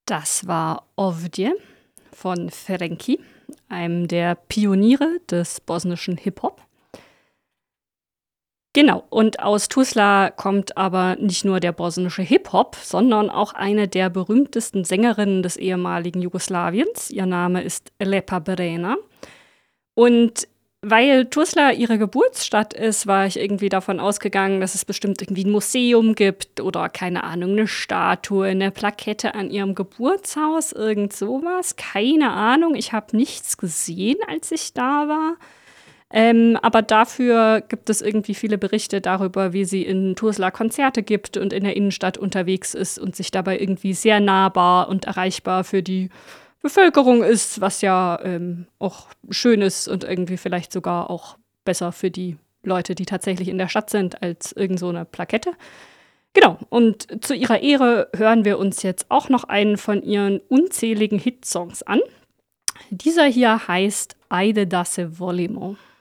Das war Ovdje von Ferengi, einem der Pioniere des bosnischen Hip-Hop. Genau, und aus Tuzla kommt aber nicht nur der bosnische Hip-Hop, sondern auch eine der berühmtesten Sängerinnen des ehemaligen Jugoslawiens. Ihr Name ist Lepa Brena. Und weil Tuzla ihre Geburtsstadt ist, war ich irgendwie davon ausgegangen, dass es bestimmt irgendwie ein Museum gibt oder, keine Ahnung, eine Statue, eine Plakette an ihrem Geburtshaus, irgend sowas. Keine Ahnung, ich habe nichts gesehen, als ich da war. Aber dafür gibt es irgendwie viele Berichte darüber, wie sie in Tuzla Konzerte gibt und in der Innenstadt unterwegs ist und sich dabei irgendwie sehr nahbar und erreichbar für die Bevölkerung ist, was ja auch schön ist und irgendwie vielleicht sogar auch besser für die Leute, die tatsächlich in der Stadt sind, als irgend so eine Plakette. Genau, und zu ihrer Ehre hören wir uns jetzt auch noch einen von ihren unzähligen Hitsongs an. Dieser hier heißt Ajde da se volimo.